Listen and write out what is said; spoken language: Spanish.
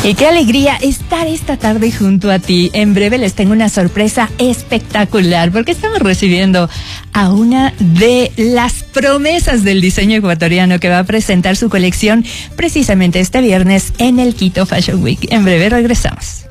Y qué alegría estar esta tarde junto a ti. En breve les tengo una sorpresa espectacular porque estamos recibiendo a una de las promesas del diseño ecuatoriano que va a presentar su colección precisamente este viernes en el Quito Fashion Week. En breve regresamos.